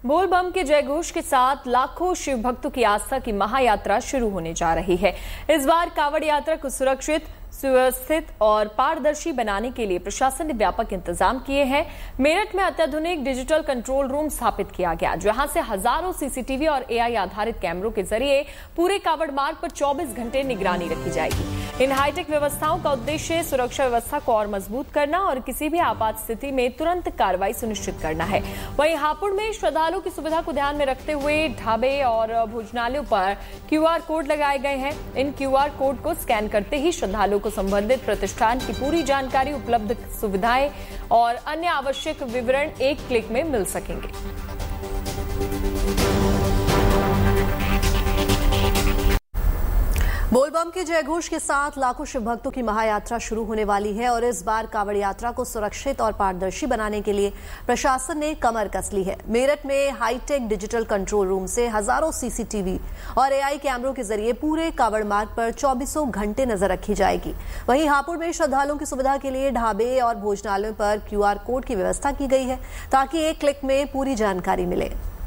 बोल बम के जयघोष के साथ लाखों शिव भक्तों की आस्था की महायात्रा शुरू होने जा रही है। इस बार कांवड़ यात्रा को सुरक्षित, सुव्यवस्थित और पारदर्शी बनाने के लिए प्रशासन ने व्यापक इंतजाम किए हैं। मेरठ में अत्याधुनिक डिजिटल कंट्रोल रूम स्थापित किया गया, जहां से हजारों सीसीटीवी और एआई आधारित कैमरों के जरिए पूरे कांवड़ मार्ग पर 24 घंटे निगरानी रखी जाएगी। इन हाईटेक व्यवस्थाओं का उद्देश्य सुरक्षा व्यवस्था को और मजबूत करना और किसी भी आपात स्थिति में तुरंत कार्रवाई सुनिश्चित करना है। वहीं हापुड़ में श्रद्धालुओं की सुविधा को ध्यान में रखते हुए ढाबे और भोजनालयों पर QR कोड लगाए गए हैं। इन QR कोड को स्कैन करते ही श्रद्धालुओं को संबंधित प्रतिष्ठान की पूरी जानकारी, उपलब्ध सुविधाएं और अन्य आवश्यक विवरण एक क्लिक में मिल सकेंगे। बोलबम के जयघोष के साथ लाखों शिव भक्तों की महायात्रा शुरू होने वाली है और इस बार कांवड़ यात्रा को सुरक्षित और पारदर्शी बनाने के लिए प्रशासन ने कमर कस ली है। मेरठ में हाईटेक डिजिटल कंट्रोल रूम से हजारों सीसीटीवी और एआई कैमरों के जरिए पूरे कांवड़ मार्ग पर 24 घंटे नजर रखी जाएगी। वहीं हापुड़ में श्रद्धालुओं की सुविधा के लिए ढाबे और भोजनालयों पर QR कोड की व्यवस्था की गई है, ताकि एक क्लिक में पूरी जानकारी मिले।